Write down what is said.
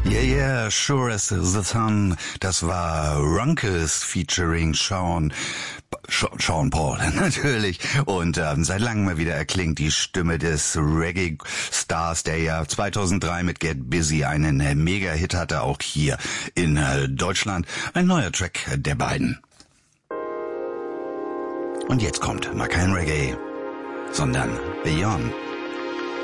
Yeah, yeah, sure as the sun. Das war Runkles featuring Sean Paul, natürlich. Und seit langem mal wieder erklingt die Stimme des Reggae-Stars, der ja 2003 mit Get Busy einen Mega-Hit hatte, auch hier in Deutschland. Ein neuer Track der beiden. Und jetzt kommt mal kein Reggae, sondern Beyond.